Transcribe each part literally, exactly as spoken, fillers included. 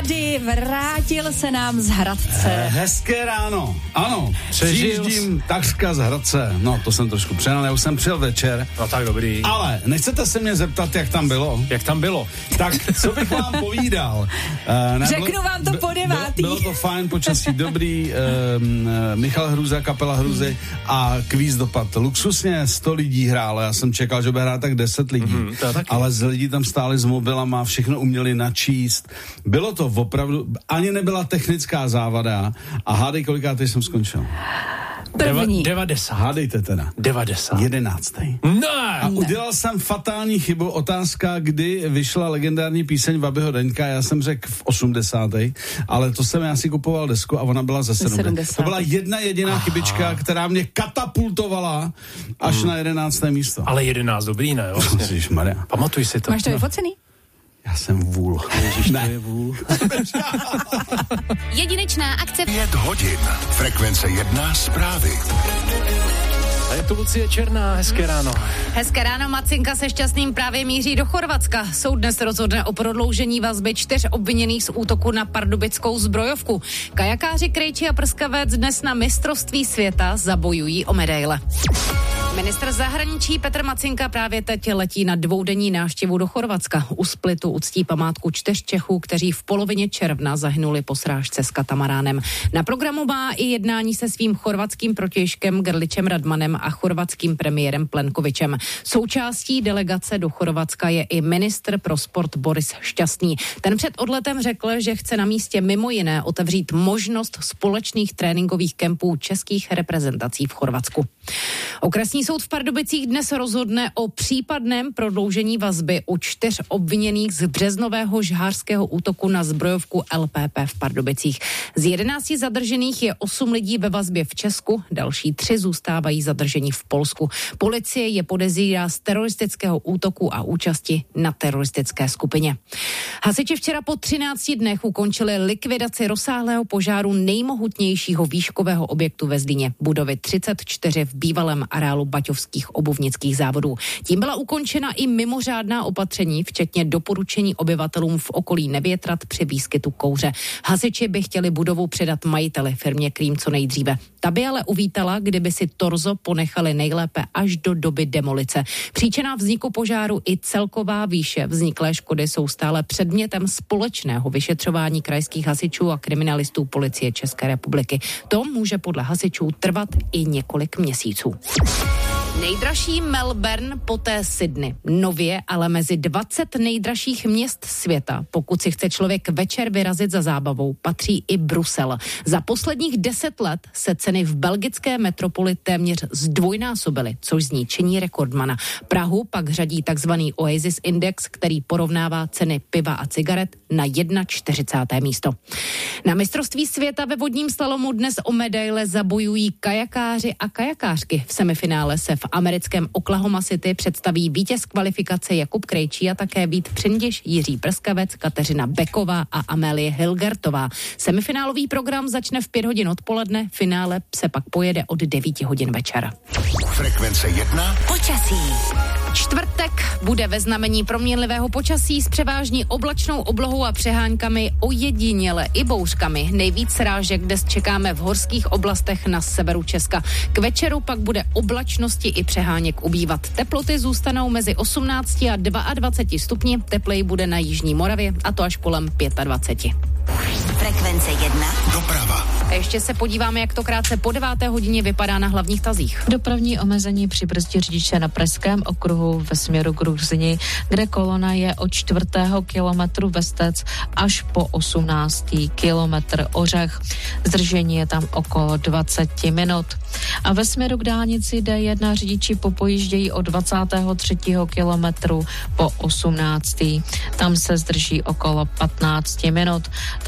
tady, vrátil se nám z Hradce. Hezké ráno, ano, přijíždím takřka z Hradce, no to jsem trošku přenal, já už jsem přijel večer. No tak dobrý. Ale nechcete se mě zeptat, jak tam bylo? Jak tam bylo? Tak, co bych vám povídal? Uh, ne, Řeknu bylo, vám to po devátý. Bylo, bylo to fajn, počasí dobrý, um, Michal Hruza, kapela Hruzy a kvíz dopad. Luxusně sto lidí hrálo, já jsem čekal, že bude hrát tak deset lidí, mm-hmm, ale z lidí tam stáli s mobilama, všechno uměli načíst. Bylo to opravdu, ani nebyla technická závada a hádej, kolikátej jsem skončil. První. devadesát. Hádejte teda. devadesát. Jedenáctej. Ne. A udělal jsem fatální chybu. Otázka, kdy vyšla legendární píseň Babiho Deňka. Já jsem řekl v osmdesátej ale to jsem já si kupoval desku a ona byla ze sedmdesátých To byla jedna jediná Aha. chybička, která mě katapultovala až hmm. na jedenácté místo. Ale jedenáct dobrý, ne? Vlastně. Ježišmarja. Pamatuj si to. Máš to vyfocený? Já jsem vůl. Ježiš, ne. To je vůl. Jedinečná akce. Pět hodin. Frekvence jedna zprávy. A je tu Lucie Černá, hezké ráno. Hezké ráno, Macinka se Šťastným právě míří do Chorvatska. Soud dnes rozhodne o prodloužení vazby čtyř obviněných z útoku na pardubickou zbrojovku. Kajakáři Krejči a Prskavec dnes na mistrovství světa zabojují o medaile. Ministr zahraničí Petr Macinka právě teď letí na dvoudenní návštěvu do Chorvatska. U Splitu uctí památku čtyř Čechů, kteří v polovině června zahynuli po srážce s katamaránem. Na programu má i jednání se svým chorvatským protějškem Grličem Radmanem a chorvatským premiérem Plenkovičem. Součástí delegace do Chorvatska je i ministr pro sport Boris Šťastný. Ten před odletem řekl, že chce na místě mimo jiné otevřít možnost společných tréninkových kempů českých reprezentací v Chorvatsku. Okresní soud v Pardubicích dnes rozhodne o případném prodloužení vazby u čtyř obviněných z březnového žhářského útoku na zbrojovku L P P v Pardubicích. Z jedenácti zadržených je osm lidí ve vazbě v Česku, další tři zůstávají zadržení v Polsku. Policie je podezírá z teroristického útoku a účasti na teroristické skupině. Hasiči včera po třinácti dnech ukončili likvidaci rozsáhlého požáru nejmohutnějšího výškového objektu ve Zlíně, budovy třicet čtyři v bývalém areálu baťovských obuvnických závodů. Tím byla ukončena i mimořádná opatření, včetně doporučení obyvatelům v okolí nevětrat při výskytu kouře. Hasiči by chtěli budovu předat majiteli, firmě Krým, co nejdříve. Ta by ale uvítala, kdyby si torzo ponechali nejlépe až do doby demolice. Příčina vzniku požáru i celková výše vzniklé škody jsou stále předmětem společného vyšetřování krajských hasičů a kriminalistů Policie České republiky. To může podle hasičů trvat i několik měsíců. Nejdražší Melbourne, poté Sydney. Nově ale mezi dvacet nejdražších měst světa, pokud si chce člověk večer vyrazit za zábavou, patří i Brusel. Za posledních deset let se ceny v belgické metropoli téměř zdvojnásobily, což zní činí rekordmana. Prahu pak řadí takzvaný Oasis Index, který porovnává ceny piva a cigaret na čtyřicáté první místo. Na mistrovství světa ve vodním slalomu dnes o medaile zabojují kajakáři a kajakářky. V semifinále se v americkém Oklahoma City představí vítěz kvalifikace Jakub Krejčí a také Vít Přindiš, Jiří Prskavec, Kateřina Beková a Amélie Hilgertová. Semifinálový program začne v pět hodin odpoledne, finále se pak pojede od devět hodin večera. Frekvence jedna. Počasí. Čtvrtek bude ve znamení proměnlivého počasí s převážně oblačnou oblohou a přeháňkami, ojediněle i bouřkami. Nejvíc srážek dnes čekáme v horských oblastech na severu Česka. K večeru pak bude oblačnosti i přeháněk ubývat. Teploty zůstanou mezi osmnácti a dvaceti dvěma stupni, tepleji bude na jižní Moravě a to až kolem dvaceti pěti. Frekvence jedna. Doprava. A ještě se podíváme, jak to krátce po deváté hodině vypadá na hlavních tazích. Dopravní omezení přibrzdí řidiče na pražském okruhu ve směru k Ruzyni, kde kolona je od čtvrtého kilometru Vestec až po osmnáctý kilometr Ořech. Zdržení je tam okolo dvacet minut. A ve směru k dálnici D jedna řidiči popojíždějí od dvacátého třetího kilometru po osmnáctý Tam se zdrží okolo patnáct minut. Tato kolona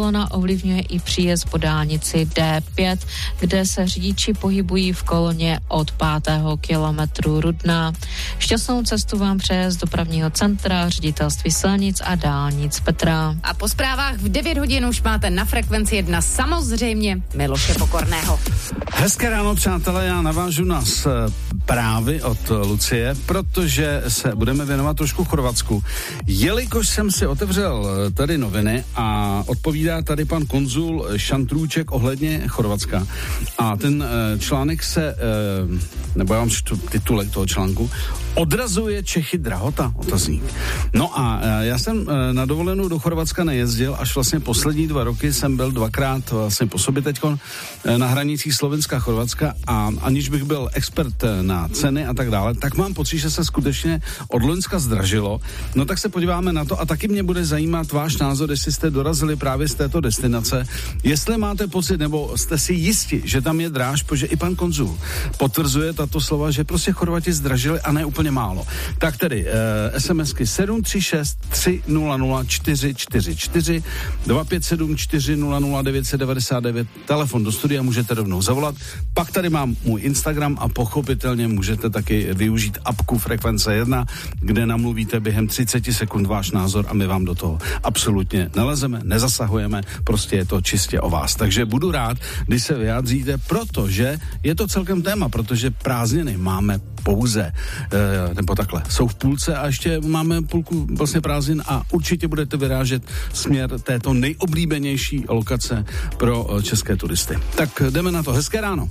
kolona ovlivňuje i příjezd po dálnici D pět, kde se řidiči pohybují v koloně od pátého kilometru Rudná. Šťastnou cestu vám přeje z dopravního centra, ředitelství silnic a dálnic Petra. A po zprávách v devět hodin už máte na Frekvenci jedna samozřejmě Miloše Pokorného. Hezké ráno, přátelé, já navážu na zprávy od Lucie, protože se budeme věnovat trošku Chorvatsku. Jelikož jsem si otevřel tady noviny a odpovídá tady pan konzul Šantrůček ohledně Chorvatska. A ten článek se, nebo já vám čtu titulek toho článku, odrazuje Čechy drahota? Otazník. No a já jsem na dovolenou do Chorvatska nejezdil, až vlastně poslední dva roky jsem byl dvakrát vlastně po sobě teďkon na hranicích Slovenska a Chorvatska a aniž bych byl expert na ceny a tak dále, tak mám pocit, že se skutečně od loňska zdražilo. No tak se podíváme na to a taky mě bude zajímat váš názor, jestli jste dorazili právě z této destinace, jestli máte pocit, nebo jste si jisti, že tam je dráž, protože i pan konzul potvrzuje tato slova, že prostě Chorvati zdražili a ne úplně málo. Tak tedy eh, SMSky sedm tři šest tři nula nula čtyři čtyři čtyři dva pět sedm čtyři nula nula devět set devadesát devět, telefon do studia, můžete rovnou zavolat. Pak tady mám můj Instagram a pochopitelně můžete taky využít apku Frekvence jedna, kde namluvíte během třicet sekund váš názor a my vám do toho absolutně nelezeme, nezasahujeme, prostě je to čistě o vás. Takže budu rád, když se vyjádříte, protože je to celkem téma, protože prázdniny máme pouze, e, nebo takhle, jsou v půlce a ještě máme půlku vlastně prázdnin a určitě budete vyrážet směr této nejoblíbenější lokace pro české turisty. Tak jdeme na to. Hezké ráno.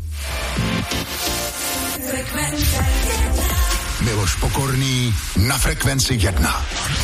Miloš Pokorný na Frekvenci jedna.